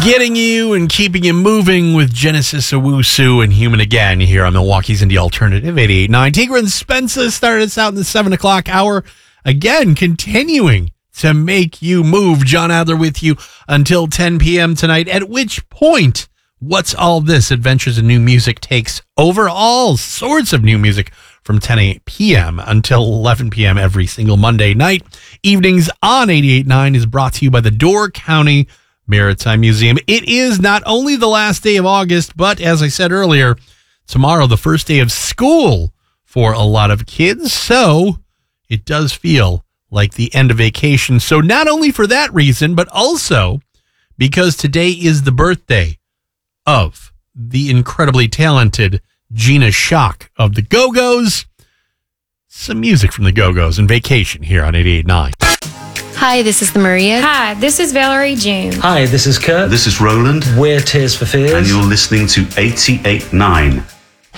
Getting you and keeping you moving with Genesis Owusu and Human Again here on Milwaukee's Indie Alternative 88.9. Tigran Spencer started us out in the 7 o'clock hour. Again, continuing to make you move. John Adler with you until 10 p.m. tonight, at which point, What's All This? Adventures in New Music takes over. All sorts of new music from 10 p.m. until 11 p.m. every single Monday night. Evenings on 88.9 is brought to you by the Door County Maritime Museum. It is not only the last day of August, but as I said earlier, tomorrow, the first day of school for a lot of kids. So it does feel like the end of vacation. So not only for that reason, but also because today is the birthday of the incredibly talented Gina Shock of the Go-Go's. Some music from the Go-Go's and Vacation here on 88.9. Hi, this is the Maria. Hi, this is Valerie June. Hi, this is Kurt. This is Roland. We're Tears for Fears. And you're listening to 88.9.